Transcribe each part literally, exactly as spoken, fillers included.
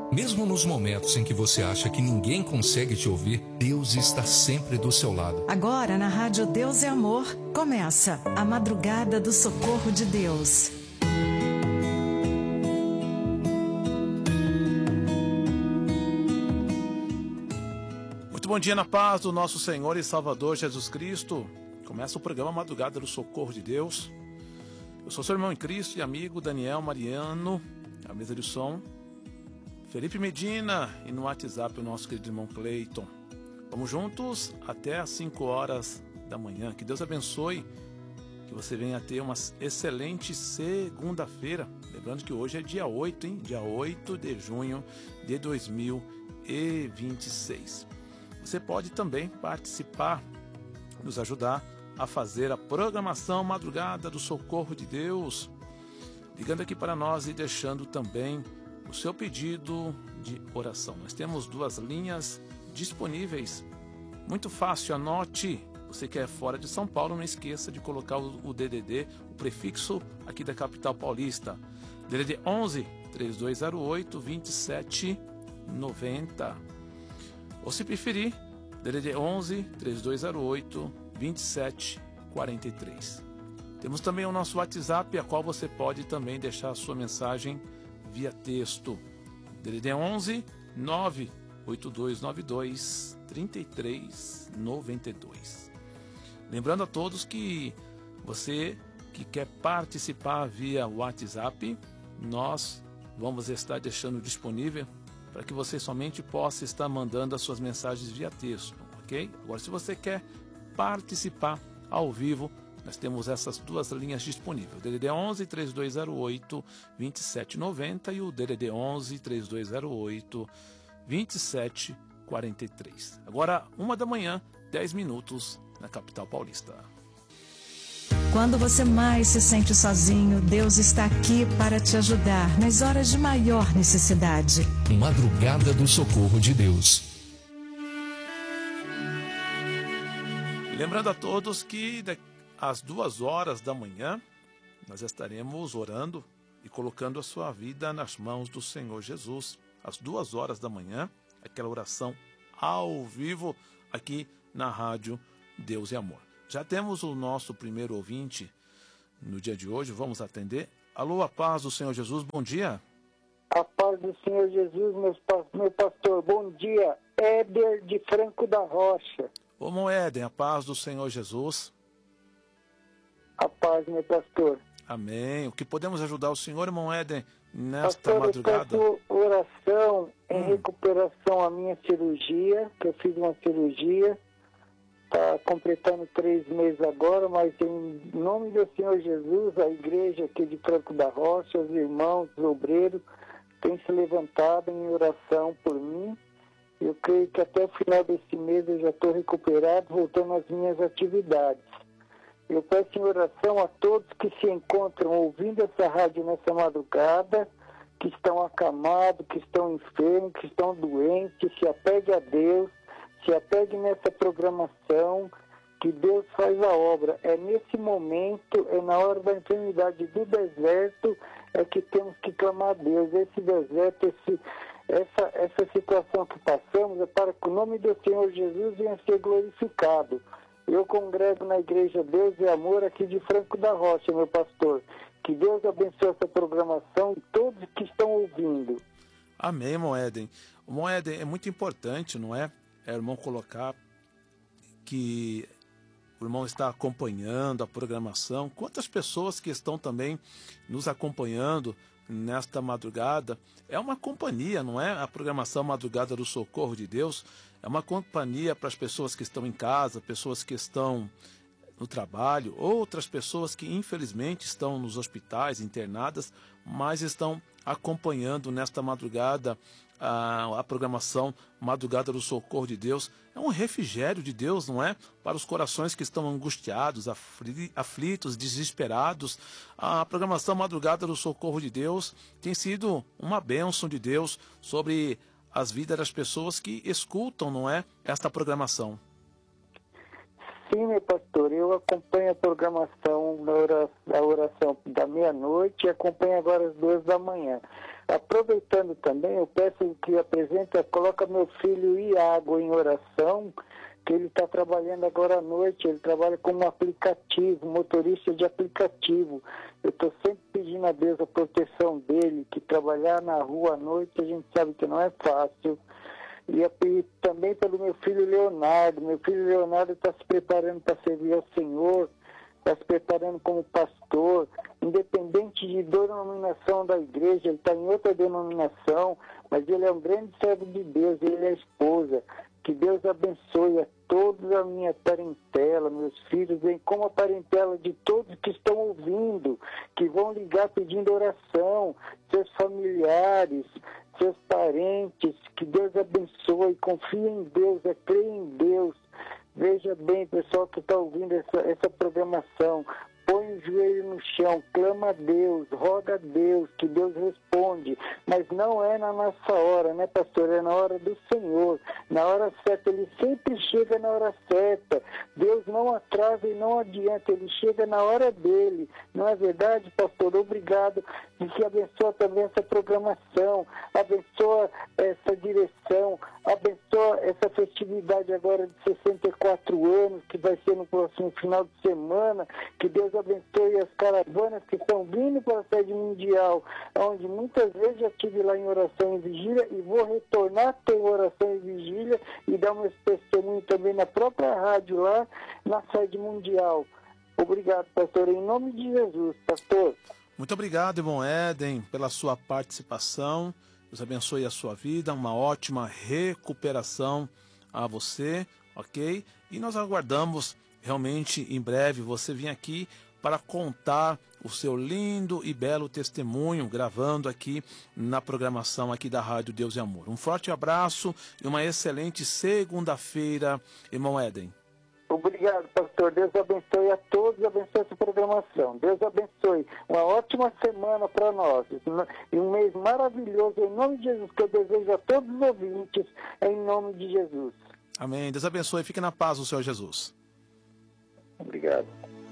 Mesmo nos momentos em que você acha que ninguém consegue te ouvir, Deus está sempre do seu lado. Agora na Rádio Deus é Amor, começa a Madrugada do Socorro de Deus. Muito bom dia na paz do nosso Senhor e Salvador Jesus Cristo. Começa o programa Madrugada do Socorro de Deus. Eu sou seu irmão em Cristo e amigo Daniel Mariano, a mesa de som, Felipe Medina e no WhatsApp o nosso querido irmão Cleiton. Vamos juntos até às cinco horas da manhã. Que Deus abençoe, que você venha ter uma excelente segunda-feira. Lembrando que hoje é dia oito, hein? Dia oito de junho de dois mil e vinte e seis. Você pode também participar, nos ajudar a fazer a programação Madrugada do Socorro de Deus, ligando aqui para nós e deixando também o seu pedido de oração. Nós temos duas linhas disponíveis. Muito fácil, anote. Você que é fora de São Paulo, não esqueça de colocar o D D D, o prefixo aqui da capital paulista. D D D onze, três dois zero oito, dois sete nove zero. Ou se preferir, D D D onze, três dois zero oito, dois sete quatro três. Temos também o nosso WhatsApp, a qual você pode também deixar a sua mensagem via texto. D D D onze, nove oito dois nove dois, três três nove dois. Lembrando a todos que você que quer participar via WhatsApp, nós vamos estar deixando disponível para que você somente possa estar mandando as suas mensagens via texto, ok? Agora, se você quer participar ao vivo, nós temos essas duas linhas disponíveis, o D D D onze, três dois zero oito, dois sete nove zero e o D D D onze, três dois zero oito, dois sete quatro três. Agora, uma da manhã, dez minutos na capital paulista. Quando você mais se sente sozinho, Deus está aqui para te ajudar nas horas de maior necessidade. Madrugada do Socorro de Deus. Lembrando a todos que às duas horas da manhã nós estaremos orando e colocando a sua vida nas mãos do Senhor Jesus. Às duas horas da manhã, aquela oração ao vivo aqui na Rádio Deus e Amor. Já temos o nosso primeiro ouvinte no dia de hoje, vamos atender. Alô, a paz do Senhor Jesus, bom dia. A paz do Senhor Jesus, meu, meu pastor, bom dia. Éder de Franco da Rocha. Ô, irmão Éden, a paz do Senhor Jesus. A paz, meu pastor. Amém. O que podemos ajudar o Senhor, irmão Éden, nesta pastor, madrugada? Eu peço oração em hum. recuperação à minha cirurgia, que eu fiz uma cirurgia. Está completando três meses agora, mas em nome do Senhor Jesus, a igreja aqui de Franco da Rocha, os irmãos, os obreiros, têm se levantado em oração por mim. Eu creio que até o final desse mês eu já estou recuperado, voltando às minhas atividades. Eu peço em oração a todos que se encontram ouvindo essa rádio nessa madrugada, que estão acamados, que estão enfermos, que estão doentes, que se apegue a Deus, se apegue nessa programação, que Deus faz a obra. É nesse momento, é na hora da enfermidade do deserto, é que temos que clamar a Deus. Esse deserto, esse, essa, essa situação que passamos é para que o nome do Senhor Jesus venha ser glorificado. Eu congrego na Igreja Deus e Amor aqui de Franco da Rocha, meu pastor. Que Deus abençoe essa programação e todos que estão ouvindo. Amém, irmão Éden. O irmão Éden, é muito importante, não é? É, irmão, colocar que o irmão está acompanhando a programação. Quantas pessoas que estão também nos acompanhando nesta madrugada? É uma companhia, não é? A programação Madrugada do Socorro de Deus é uma companhia para as pessoas que estão em casa, pessoas que estão no trabalho, outras pessoas que infelizmente estão nos hospitais, internadas, mas estão acompanhando nesta madrugada a, a programação Madrugada do Socorro de Deus. É um refrigério de Deus, não é? Para os corações que estão angustiados, afli, aflitos, desesperados. A programação Madrugada do Socorro de Deus tem sido uma bênção de Deus sobre as vidas das pessoas que escutam, não é? Esta programação. Sim, meu pastor, eu acompanho a programação da oração, da oração da meia-noite e acompanho agora às duas da manhã. Aproveitando também, eu peço que apresenta, coloca meu filho Iago em oração, que ele está trabalhando agora à noite, ele trabalha como aplicativo, motorista de aplicativo. Eu estou sempre pedindo a Deus a proteção dele, que trabalhar na rua à noite a gente sabe que não é fácil. E, e também pelo meu filho Leonardo. Meu filho Leonardo está se preparando para servir ao Senhor, está se preparando como pastor, independente de denominação da igreja, ele está em outra denominação, mas ele é um grande servo de Deus, ele é a esposa. Que Deus abençoe a toda a minha parentela, meus filhos, bem como a parentela de todos que estão ouvindo, que vão ligar pedindo oração, seus familiares, seus parentes, que Deus abençoe, confie em Deus, é crer em Deus. Veja bem, pessoal que está ouvindo essa, essa programação, põe o joelho no chão, clama a Deus, roga a Deus, que Deus responde, mas não é na nossa hora, né, pastor? É na hora do Senhor, na hora certa, Ele sempre chega na hora certa, Deus não atrasa e não adianta, Ele chega na hora dEle, não é verdade, pastor? Obrigado, e que abençoa também essa programação, abençoa essa direção, abençoa essa festividade agora de sessenta e quatro anos, que vai ser no próximo final de semana, que Deus abençoe as caravanas que estão vindo para a sede mundial, onde muitas vezes já estive lá em oração e vigília e vou retornar a ter oração e vigília e dar meu testemunho também na própria rádio lá, na sede mundial. Obrigado, pastor, em nome de Jesus, pastor. Muito obrigado, irmão Éden, pela sua participação. Deus abençoe a sua vida, uma ótima recuperação a você, ok? E nós aguardamos realmente em breve você vir aqui para contar o seu lindo e belo testemunho, gravando aqui na programação aqui da Rádio Deus e Amor. Um forte abraço e uma excelente segunda-feira, irmão Éden. Obrigado, pastor. Deus abençoe a todos, abençoe essa programação. Deus abençoe. Uma ótima semana para nós. E um mês maravilhoso, em nome de Jesus, que eu desejo a todos os ouvintes, em nome de Jesus. Amém. Deus abençoe. Fique na paz do Senhor Jesus. Obrigado.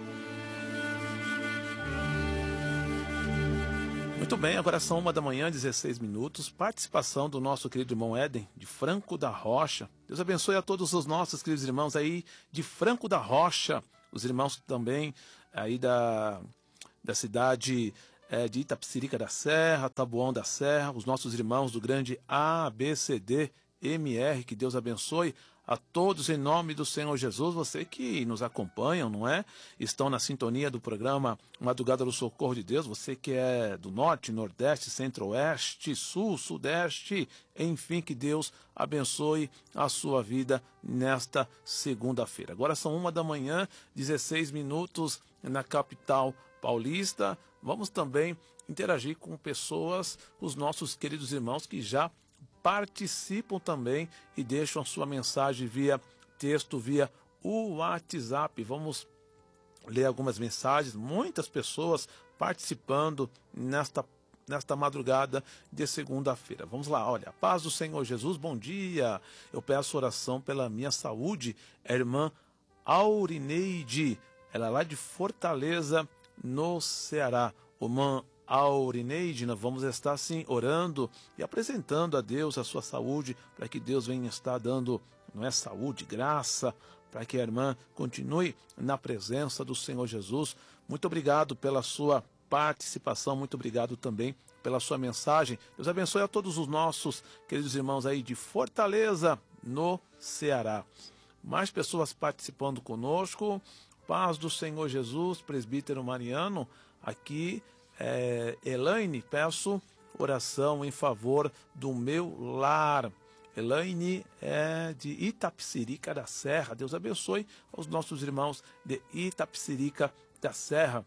Muito bem, agora são uma da manhã, dezesseis minutos. Participação do nosso querido irmão Éden, de Franco da Rocha. Deus abençoe a todos os nossos queridos irmãos aí de Franco da Rocha. Os irmãos também aí da, da cidade é, de Itapecerica da Serra, Taboão da Serra. Os nossos irmãos do grande A B C D M R, que Deus abençoe a todos em nome do Senhor Jesus. Você que nos acompanham, não é? Estão na sintonia do programa Madrugada do Socorro de Deus. Você que é do Norte, Nordeste, Centro-Oeste, Sul, Sudeste. Enfim, que Deus abençoe a sua vida nesta segunda-feira. Agora são uma da manhã, dezesseis minutos na capital paulista. Vamos também interagir com pessoas, os nossos queridos irmãos que já participam também e deixam sua mensagem via texto, via o WhatsApp. Vamos ler algumas mensagens, muitas pessoas participando nesta, nesta madrugada de segunda-feira. Vamos lá, olha, paz do Senhor Jesus, bom dia. Eu peço oração pela minha saúde, a irmã Aurineide, ela é lá de Fortaleza, no Ceará. Irmã Aurineide, nós vamos estar assim orando e apresentando a Deus a sua saúde, para que Deus venha estar dando, não é saúde, graça, para que a irmã continue na presença do Senhor Jesus. Muito obrigado pela sua participação, muito obrigado também pela sua mensagem. Deus abençoe a todos os nossos queridos irmãos aí de Fortaleza, no Ceará. Mais pessoas participando conosco. Paz do Senhor Jesus, presbítero Mariano, aqui. É, Elaine, peço oração em favor do meu lar. Elaine é de Itapecerica da Serra. Deus abençoe os nossos irmãos de Itapecerica da Serra.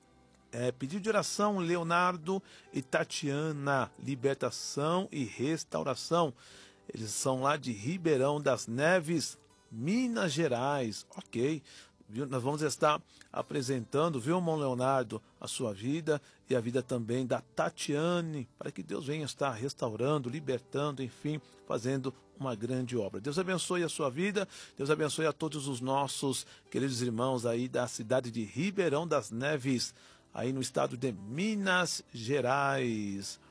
É, pedido de oração, Leonardo e Tatiana, libertação e restauração. Eles são lá de Ribeirão das Neves, Minas Gerais. Ok. Viu? Nós vamos estar apresentando, viu, irmão Leonardo, a sua vida e a vida também da Tatiane, para que Deus venha estar restaurando, libertando, enfim, fazendo uma grande obra. Deus abençoe a sua vida, Deus abençoe a todos os nossos queridos irmãos aí da cidade de Ribeirão das Neves, aí no estado de Minas Gerais.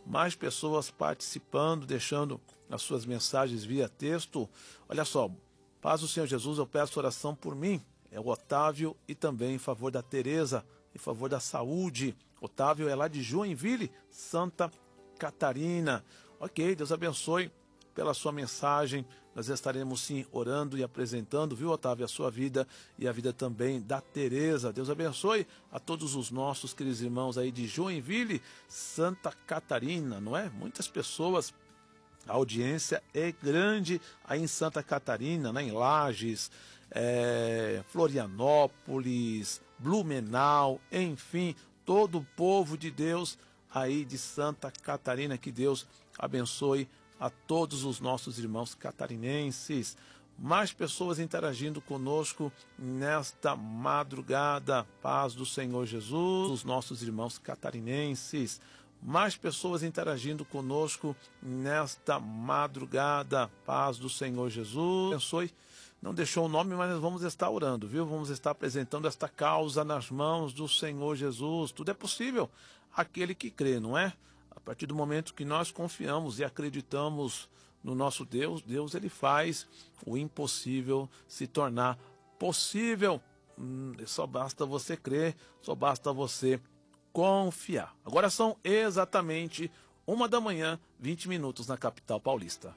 mais pessoas participando, deixando as suas mensagens via texto. Olha só, paz do Senhor Jesus, eu peço oração por mim. É o Otávio e também em favor da Tereza, em favor da saúde. Otávio é lá de Joinville, Santa Catarina. Ok, Deus abençoe pela sua mensagem. Nós estaremos sim orando e apresentando, viu, Otávio, a sua vida e a vida também da Tereza. Deus abençoe a todos os nossos queridos irmãos aí de Joinville, Santa Catarina, não é? Muitas pessoas, a audiência é grande aí em Santa Catarina, né? Em Lages, é, Florianópolis, Blumenau, enfim, todo o povo de Deus aí de Santa Catarina. Que Deus abençoe a todos os nossos irmãos catarinenses. Mais pessoas interagindo conosco nesta madrugada. Paz do Senhor Jesus, os nossos irmãos catarinenses. Mais pessoas interagindo conosco nesta madrugada. Paz do Senhor Jesus. Abençoe. Não deixou o nome, mas nós vamos estar orando, viu? Vamos estar apresentando esta causa nas mãos do Senhor Jesus. Tudo é possível aquele que crê, não é? A partir do momento que nós confiamos e acreditamos no nosso Deus, Deus ele faz o impossível se tornar possível. Hum, só basta você crer, só basta você confiar. Agora são exatamente uma da manhã, vinte minutos na capital paulista.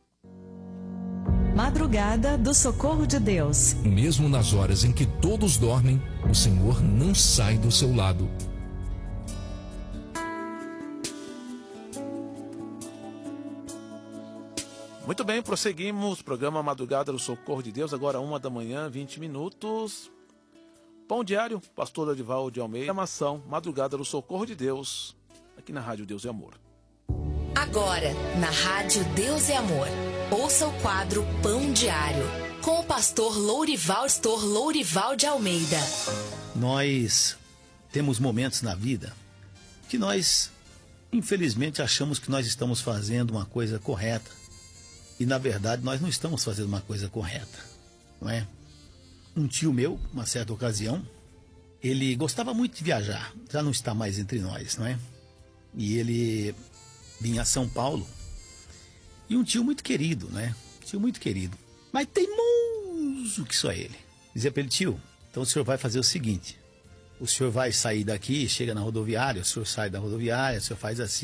Madrugada do Socorro de Deus. Mesmo nas horas em que todos dormem, o Senhor não sai do seu lado. Muito bem, prosseguimos. Programa Madrugada do Socorro de Deus, agora uma da manhã, vinte minutos. Pão diário, pastor Dorival de Almeida. Programação Madrugada do Socorro de Deus, aqui na Rádio Deus e Amor. Agora, na Rádio Deus e Amor, ouça o quadro Pão Diário, com o pastor Lourival Pastor Lourival de Almeida. Nós temos momentos na vida que nós, infelizmente, achamos que nós estamos fazendo uma coisa correta. E, na verdade, nós não estamos fazendo uma coisa correta, não é? Um tio meu, uma certa ocasião, ele gostava muito de viajar, já não está mais entre nós, não é? E ele vinha a São Paulo, e um tio muito querido, né? Tio muito querido, mas teimoso que só ele. Dizia para ele: tio, então o senhor vai fazer o seguinte, o senhor vai sair daqui, chega na rodoviária, o senhor sai da rodoviária, o senhor faz assim,